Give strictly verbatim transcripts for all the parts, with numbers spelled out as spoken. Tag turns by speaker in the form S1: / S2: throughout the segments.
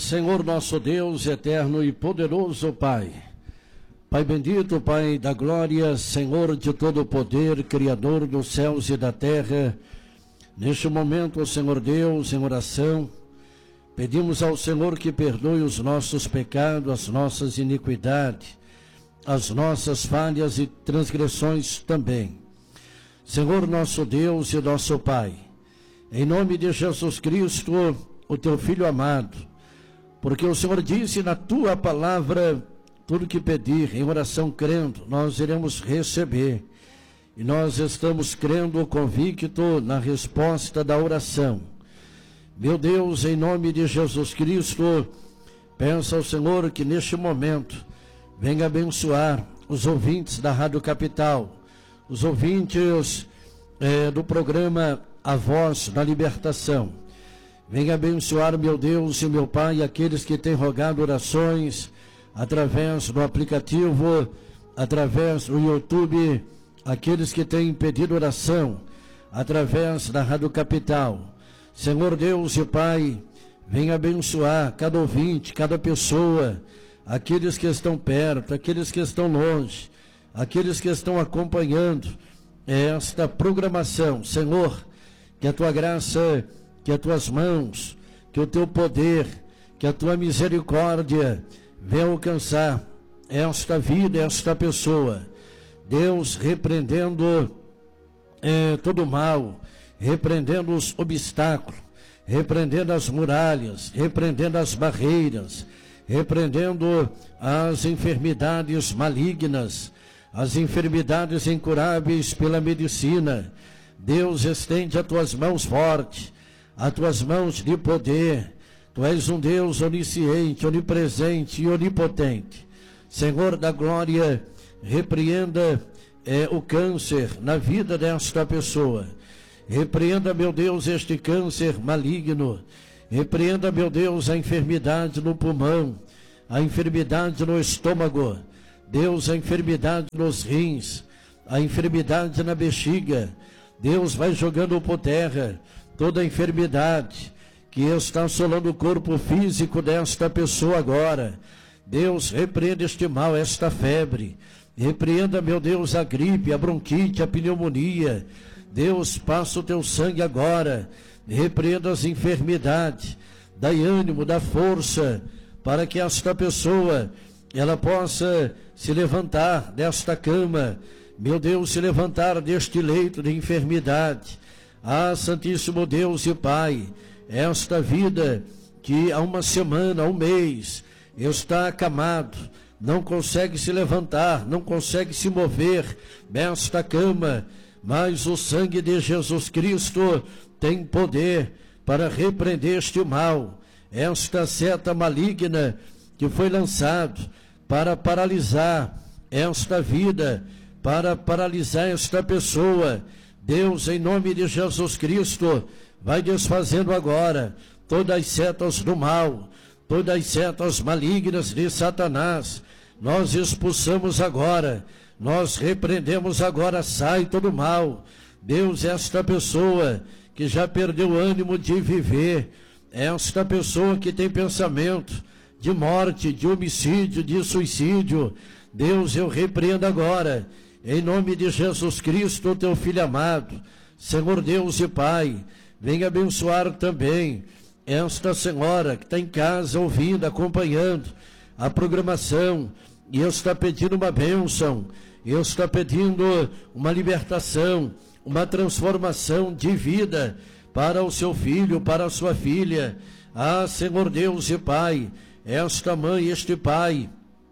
S1: Senhor nosso Deus, eterno e poderoso Pai, Pai bendito, Pai da glória, Senhor de todo o poder, Criador dos céus e da terra, neste momento, Senhor Deus, em oração, pedimos ao Senhor que perdoe os nossos pecados, as nossas iniquidades, as nossas falhas e transgressões também. Senhor nosso Deus e nosso Pai, em nome de Jesus Cristo, o teu Filho amado, porque o Senhor disse na tua palavra, tudo que pedir em oração crendo, nós iremos receber. E nós estamos crendo convicto na resposta da oração. Meu Deus, em nome de Jesus Cristo, peço ao Senhor que neste momento venha abençoar os ouvintes da Rádio Capital, os ouvintes eh, do programa A Voz da Libertação. Venha abençoar, meu Deus e meu Pai, aqueles que têm rogado orações através do aplicativo, através do YouTube, aqueles que têm pedido oração através da Rádio Capital. Senhor Deus e Pai, venha abençoar cada ouvinte, cada pessoa, aqueles que estão perto, aqueles que estão longe, aqueles que estão acompanhando esta programação. Senhor, que a tua graça, que as tuas mãos, que o teu poder, que a tua misericórdia venha alcançar esta vida, esta pessoa. Deus, repreendendo eh, todo o mal, repreendendo os obstáculos, repreendendo as muralhas, repreendendo as barreiras, repreendendo as enfermidades malignas, as enfermidades incuráveis pela medicina. Deus, estende as tuas mãos fortes, as tuas mãos de poder. Tu és um Deus onisciente, onipresente e onipotente. Senhor da glória, repreenda é, o câncer na vida desta pessoa. Repreenda, meu Deus, este câncer maligno. Repreenda, meu Deus, a enfermidade no pulmão, a enfermidade no estômago. Deus, a enfermidade nos rins, a enfermidade na bexiga. Deus, vai jogando por terra toda a enfermidade que está assolando o corpo físico desta pessoa agora. Deus, repreenda este mal, esta febre. Repreenda, meu Deus, a gripe, a bronquite, a pneumonia. Deus, passa o teu sangue agora. Repreenda as enfermidades. Dai ânimo, dá força, para que esta pessoa, ela possa se levantar desta cama. Meu Deus, se levantar deste leito de enfermidade. Ah, Santíssimo Deus e Pai, esta vida que há uma semana, há um mês, está acamado, não consegue se levantar, não consegue se mover desta cama, mas o sangue de Jesus Cristo tem poder para repreender este mal, esta seta maligna que foi lançado para paralisar esta vida, para paralisar esta pessoa. Deus, em nome de Jesus Cristo, vai desfazendo agora todas as setas do mal, todas as setas malignas de Satanás. Nós expulsamos agora, nós repreendemos agora, sai todo o mal. Deus, esta pessoa que já perdeu o ânimo de viver, esta pessoa que tem pensamento de morte, de homicídio, de suicídio, Deus, eu repreendo agora, em nome de Jesus Cristo, teu Filho amado. Senhor Deus e Pai, venha abençoar também esta senhora que está em casa ouvindo, acompanhando a programação, e está pedindo uma bênção, está pedindo uma libertação, uma transformação de vida para o seu filho, para a sua filha. Ah, Senhor Deus e Pai, esta mãe, este pai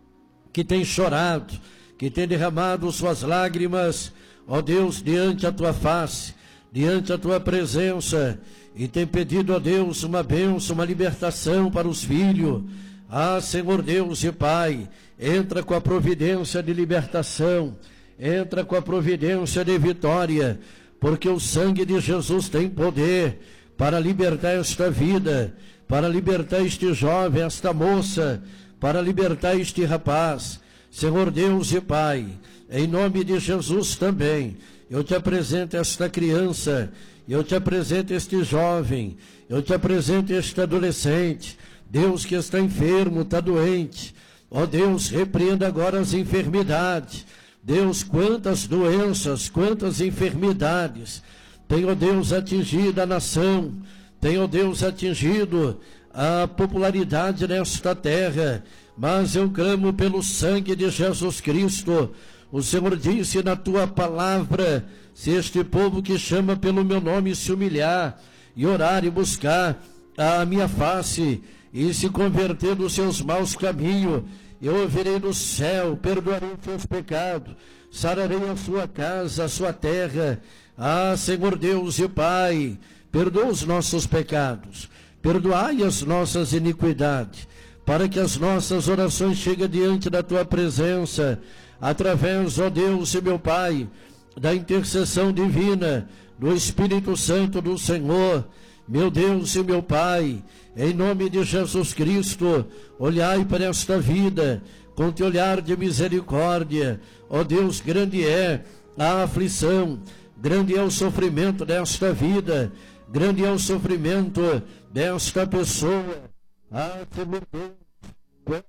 S1: que tem chorado, que tem derramado suas lágrimas, ó Deus, diante a tua face, diante a tua presença, e tem pedido a Deus uma bênção, uma libertação para os filhos. Ah, Senhor Deus e Pai, entra com a providência de libertação, entra com a providência de vitória, porque o sangue de Jesus tem poder para libertar esta vida, para libertar este jovem, esta moça, para libertar este rapaz. Senhor Deus e Pai, em nome de Jesus também, eu te apresento esta criança, eu te apresento este jovem, eu te apresento este adolescente. Deus que está enfermo, está doente, ó Deus, repreenda agora as enfermidades. Deus, quantas doenças, quantas enfermidades tem, ó Deus, atingido a nação, tem, ó Deus, atingido a popularidade nesta terra, mas eu clamo pelo sangue de Jesus Cristo. O Senhor disse na tua palavra: se este povo que chama pelo meu nome se humilhar e orar e buscar a minha face e se converter dos seus maus caminhos, eu ouvirei do céu, perdoarei os seus pecados, sararei a sua casa, a sua terra. Ah, Senhor Deus e Pai, perdoa os nossos pecados, perdoai as nossas iniquidades, para que as nossas orações cheguem diante da tua presença, através, ó Deus e meu Pai, da intercessão divina do Espírito Santo do Senhor. Meu Deus e meu Pai, em nome de Jesus Cristo, olhai para esta vida com teu olhar de misericórdia. Ó Deus, grande é a aflição, grande é o sofrimento desta vida, grande é o sofrimento desta pessoa. Ah, Senhor Deus,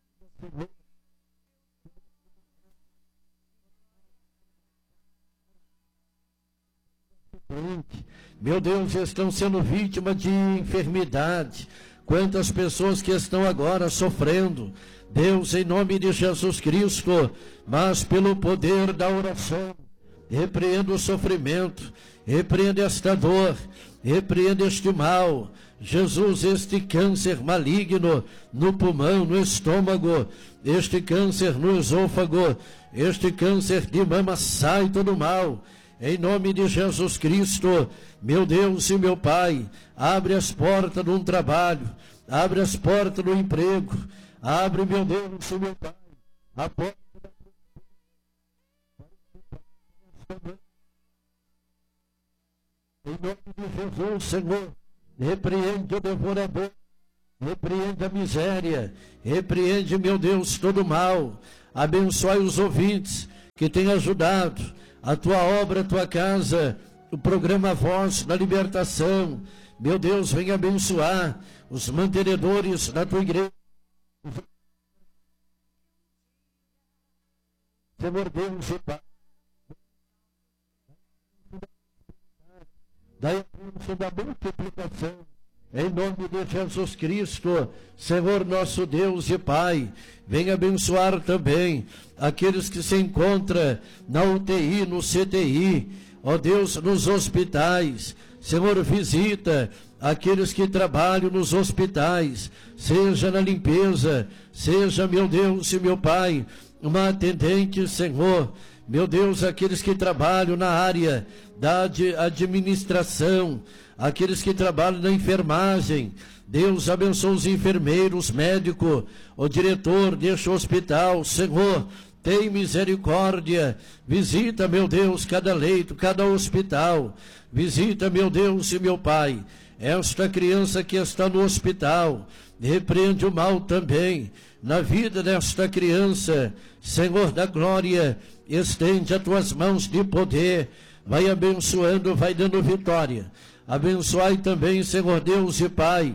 S1: meu Deus, estão sendo vítimas de enfermidade. Quantas pessoas que estão agora sofrendo, Deus, em nome de Jesus Cristo, mas pelo poder da oração, repreenda o sofrimento, repreenda esta dor, repreenda este mal. Jesus, este câncer maligno no pulmão, no estômago, este câncer no esôfago, este câncer de mama, sai todo mal. Em nome de Jesus Cristo, meu Deus e meu Pai, abre as portas de um trabalho, abre as portas do emprego, abre, meu Deus e meu Pai, a porta da... Em nome de Jesus, Senhor, repreende o devorador, repreende a miséria, repreende, meu Deus, todo o mal. Abençoe os ouvintes que têm ajudado a tua obra, a tua casa, o programa Voz da Libertação. Meu Deus, venha abençoar os mantenedores da tua igreja. Senhor Deus e Pai, daí a bênção da multiplicação, em nome de Jesus Cristo. Senhor nosso Deus e Pai, venha abençoar também aqueles que se encontram na U T I, no C T I, ó Deus, nos hospitais. Senhor, visita aqueles que trabalham nos hospitais, seja na limpeza, seja, meu Deus e meu Pai, uma atendente, Senhor, meu Deus, aqueles que trabalham na área da administração, aqueles que trabalham na enfermagem. Deus, abençoa os enfermeiros, médico, o diretor deste hospital. Senhor, tem misericórdia, visita, meu Deus, cada leito, cada hospital, visita, meu Deus e meu Pai, esta criança que está no hospital, repreende o mal também na vida desta criança. Senhor da glória, estende as tuas mãos de poder, vai abençoando, vai dando vitória. Abençoai também, Senhor Deus e Pai,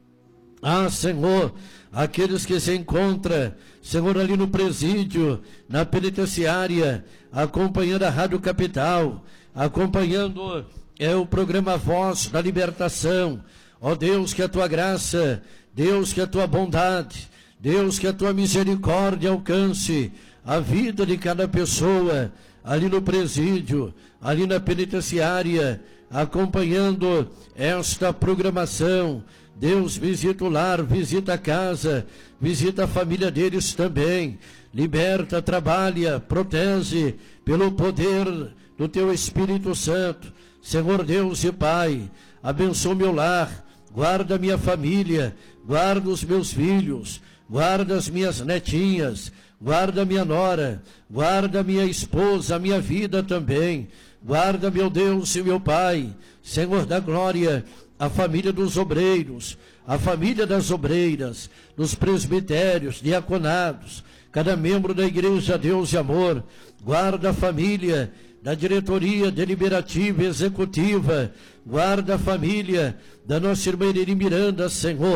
S1: ah, Senhor, aqueles que se encontram, Senhor, ali no presídio, na penitenciária, acompanhando a Rádio Capital, acompanhando é, o programa Voz da Libertação. Ó Deus, que a tua graça, Deus, que a tua bondade, Deus, que a tua misericórdia alcance a vida de cada pessoa, ali no presídio, ali na penitenciária, acompanhando esta programação. Deus, visita o lar, visita a casa, visita a família deles também. Liberta, trabalha, protege pelo poder do teu Espírito Santo. Senhor Deus e Pai, abençoa o meu lar, guarda a minha família, guarda os meus filhos, guarda as minhas netinhas, guarda a minha nora, guarda a minha esposa, a minha vida também. Guarda, meu Deus e meu Pai, Senhor da glória, a família dos obreiros, a família das obreiras, dos presbitérios, diaconados, cada membro da igreja Deus e Amor. Guarda a família da diretoria deliberativa e executiva, guarda a família da nossa irmã Irene Miranda, Senhor.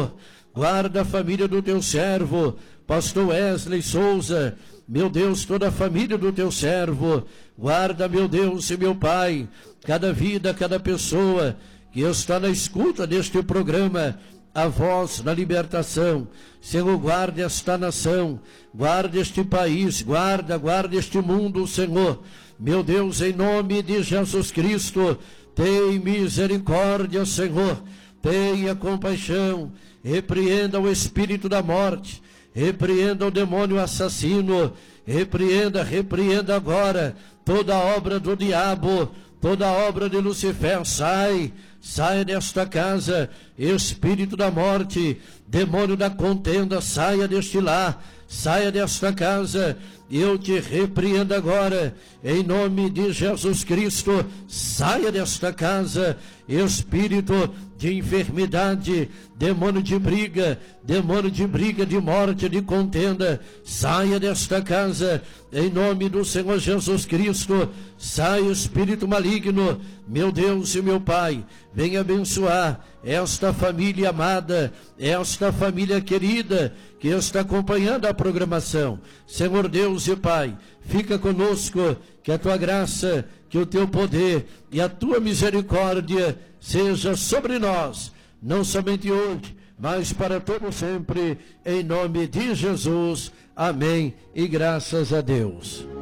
S1: Guarda a família do teu servo, pastor Wesley Souza. Meu Deus, toda a família do teu servo. Guarda, meu Deus e meu Pai, cada vida, cada pessoa que está na escuta deste programa, a voz da libertação. Senhor, guarde esta nação, guarde este país, guarda, guarda este mundo, Senhor. Meu Deus, em nome de Jesus Cristo, tem misericórdia, Senhor. Tenha compaixão, repreenda o espírito da morte, repreenda o demônio assassino, repreenda, repreenda agora toda a obra do diabo, toda a obra de Lucifer. Sai, sai desta casa, espírito da morte, demônio da contenda, saia deste lar, saia desta casa. Eu te repreendo agora, em nome de Jesus Cristo. Saia desta casa, espírito de enfermidade, demônio de briga, demônio de briga, de morte, de contenda. Saia desta casa, em nome do Senhor Jesus Cristo. Saia, espírito maligno, meu Deus e meu Pai. Venha abençoar esta família amada, esta família querida que está acompanhando a programação. Senhor Deus e Pai, fica conosco, que a tua graça, que o teu poder e a tua misericórdia seja sobre nós, não somente hoje, mas para todo sempre, em nome de Jesus. Amém e graças a Deus.